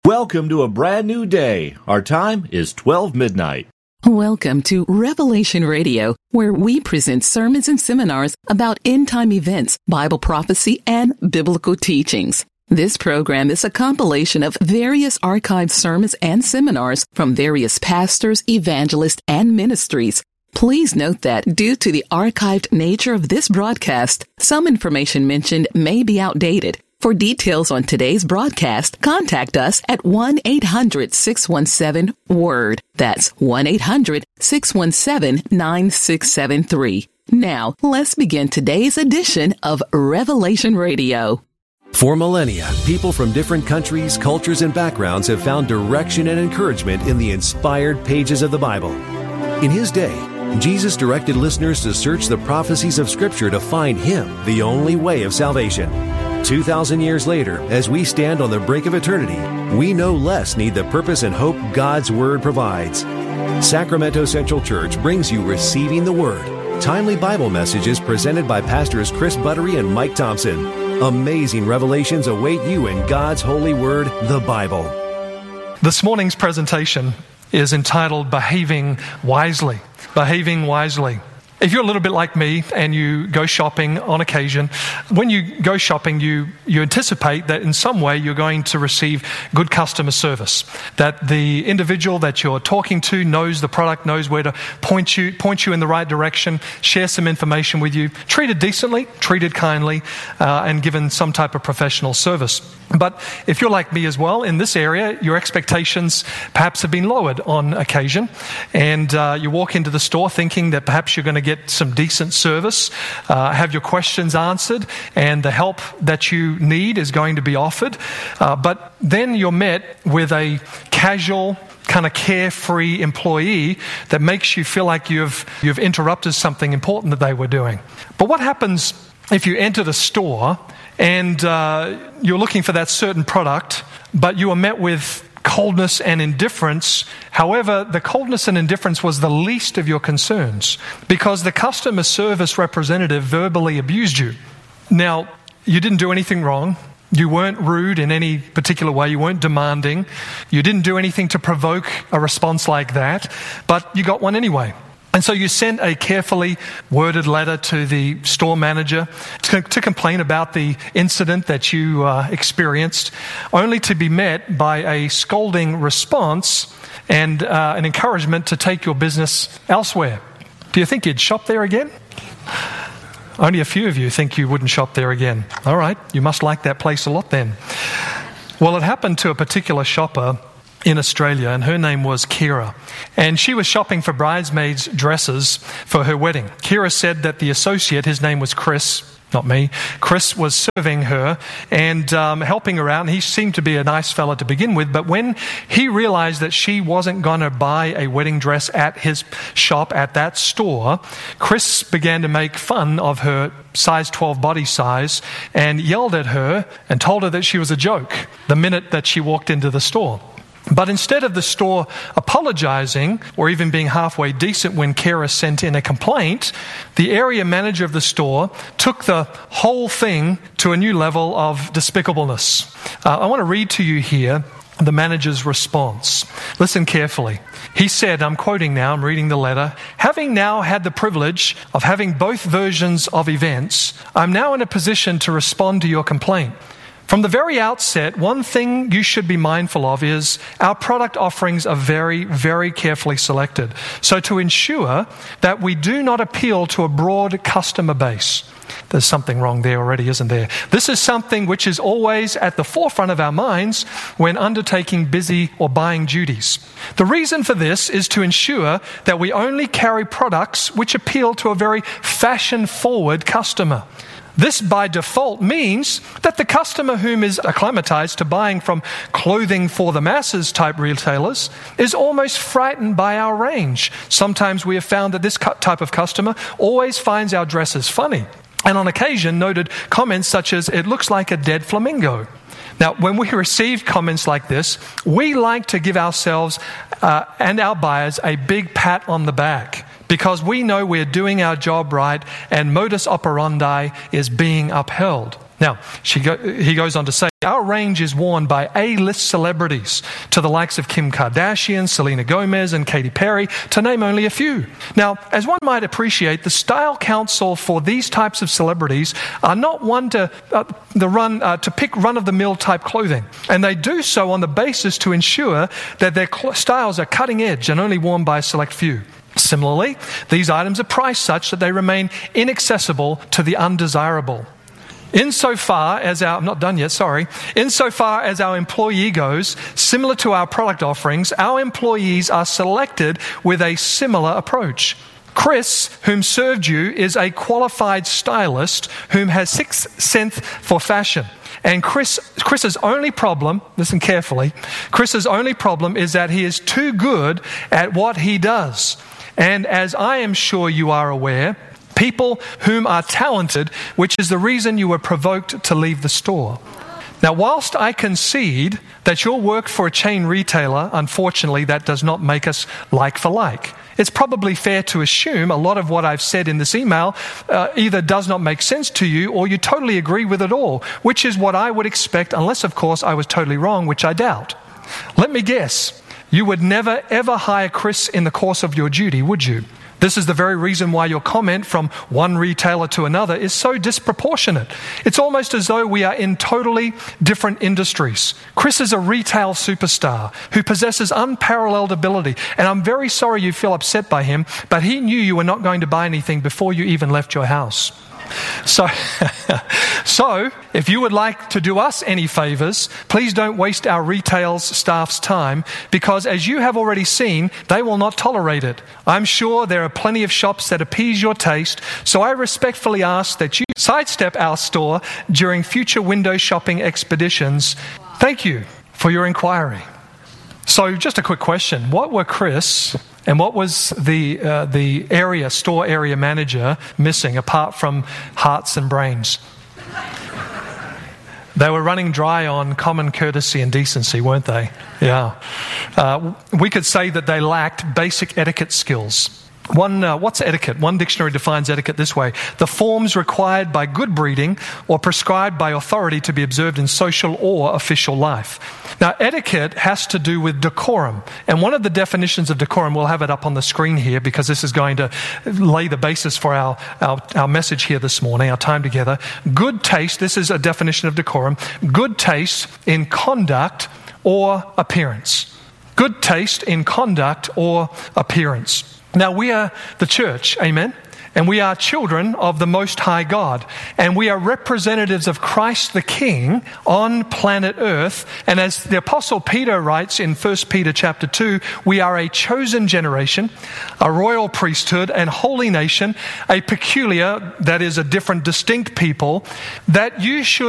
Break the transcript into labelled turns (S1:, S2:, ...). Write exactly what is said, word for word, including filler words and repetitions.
S1: Welcome to a brand new day. Our time is twelve midnight.
S2: Welcome to Revelation Radio, where we present sermons and seminars about end-time events, Bible prophecy, and biblical teachings. This program is a compilation of various archived sermons and seminars from various pastors, evangelists, and ministries. Please note that due to the archived nature of this broadcast, some information mentioned may be outdated. For details on today's broadcast, contact us at one eight hundred six one seven WORD. That's one eight hundred six one seven nine six seven three. Now, let's begin today's edition of Revelation Radio.
S3: For millennia, people from different countries, cultures, and backgrounds have found direction and encouragement in the inspired pages of the Bible. In his day, Jesus directed listeners to search the prophecies of Scripture to find Him, the only way of salvation. Two thousand years later, as we stand on the brink of eternity, we no less need the purpose and hope God's Word provides. Sacramento Central Church brings you Receiving the Word, timely Bible messages presented by Pastors Chris Buttery and Mike Thompson. Amazing revelations await you in God's holy Word, the Bible.
S4: This morning's presentation is entitled Behaving Wisely. Behaving Wisely. If you're a little bit like me and you go shopping on occasion, when you go shopping, you, you anticipate that in some way you're going to receive good customer service, that the individual that you're talking to knows the product, knows where to point you, point you in the right direction, share some information with you, treated decently, treated kindly, uh, and given some type of professional service. But if you're like me as well, in this area, your expectations perhaps have been lowered on occasion, and uh, you walk into the store thinking that perhaps you're going to get some decent service, uh, have your questions answered, and the help that you need is going to be offered. Uh, but then you're met with a casual, kind of carefree employee that makes you feel like you've you've interrupted something important that they were doing. But what happens if you enter the store and uh, you're looking for that certain product, but you are met with coldness and indifference? However, the coldness and indifference was the least of your concerns because the customer service representative verbally abused you. Now, you didn't do anything wrong. You weren't rude in any particular way. You weren't demanding. You didn't do anything to provoke a response like that, but you got one anyway. And so you sent a carefully worded letter to the store manager to, to complain about the incident that you uh, experienced, only to be met by a scolding response and uh, an encouragement to take your business elsewhere. Do you think you'd shop there again? Only a few of you think you wouldn't shop there again. All right, you must like that place a lot then. Well, it happened to a particular shopper in Australia, and her name was Kira. And she was shopping for bridesmaids' dresses for her wedding. Kira said that the associate, his name was Chris, not me, Chris was serving her and um, helping her out. And he seemed to be a nice fella to begin with. But when he realized that she wasn't going to buy a wedding dress at his shop, at that store, Chris began to make fun of her size twelve body size and yelled at her and told her that she was a joke the minute that she walked into the store. But instead of the store apologizing or even being halfway decent when Kara sent in a complaint, the area manager of the store took the whole thing to a new level of despicableness. Uh, I want to read to you here the manager's response. Listen carefully. He said, I'm quoting now, I'm reading the letter, "Having now had the privilege of having both versions of events, I'm now in a position to respond to your complaint. From the very outset, one thing you should be mindful of is our product offerings are very, very carefully selected. So to ensure that we do not appeal to a broad customer base." There's something wrong there already, isn't there? "This is something which is always at the forefront of our minds when undertaking busy or buying duties. The reason for this is to ensure that we only carry products which appeal to a very fashion-forward customer. This by default means that the customer whom is acclimatized to buying from clothing for the masses type retailers is almost frightened by our range. Sometimes we have found that this type of customer always finds our dresses funny, and on occasion noted comments such as, 'It looks like a dead flamingo.' Now, when we receive comments like this, we like to give ourselves uh, and our buyers a big pat on the back, because we know we're doing our job right and modus operandi is being upheld. Now, she go, he goes on to say, our range is worn by A-list celebrities to the likes of Kim Kardashian, Selena Gomez, and Katy Perry, to name only a few. Now, as one might appreciate, the style council for these types of celebrities are not one to uh, the run uh, to pick run-of-the-mill type clothing, and they do so on the basis to ensure that their cl- styles are cutting edge and only worn by a select few. Similarly, these items are priced such that they remain inaccessible to the undesirable. Insofar as our, I'm not done yet, sorry. Insofar as our employee goes, similar to our product offerings, our employees are selected with a similar approach. Chris, whom served you, is a qualified stylist whom has sixth sense for fashion. And Chris, Chris's only problem, listen carefully, Chris's only problem is that he is too good at what he does. And as I am sure you are aware, people whom are talented, which is the reason you were provoked to leave the store. Now, whilst I concede that you'll work for a chain retailer, unfortunately, that does not make us like for like. It's probably fair to assume a lot of what I've said in this email uh, either does not make sense to you or you totally agree with it all, which is what I would expect, unless, of course, I was totally wrong, which I doubt. Let me guess. You would never, ever hire Chris in the course of your duty, would you? This is the very reason why your comment from one retailer to another is so disproportionate. It's almost as though we are in totally different industries. Chris is a retail superstar who possesses unparalleled ability, and I'm very sorry you feel upset by him, but he knew you were not going to buy anything before you even left your house. So, so, if you would like to do us any favors, please don't waste our retail staff's time, because as you have already seen, they will not tolerate it. I'm sure there are plenty of shops that appease your taste, so I respectfully ask that you sidestep our store during future window shopping expeditions. Thank you for your inquiry. So, just a quick question. What were Chris and what was the uh, the area, store area manager missing apart from hearts and brains? They were running dry on common courtesy and decency, weren't they? Yeah. Uh, we could say that they lacked basic etiquette skills. One, uh, what's etiquette? One dictionary defines etiquette this way: the forms required by good breeding or prescribed by authority to be observed in social or official life. Now, etiquette has to do with decorum. And one of the definitions of decorum, we'll have it up on the screen here because this is going to lay the basis for our, our, our message here this morning, our time together. Good taste, this is a definition of decorum: good taste in conduct or appearance. Good taste in conduct or appearance. Now, we are the church, amen? And we are children of the Most High God. And we are representatives of Christ the King on planet Earth. And as the Apostle Peter writes in First Peter chapter two, we are a chosen generation, a royal priesthood and holy nation, a peculiar, that is a different, distinct people, that you should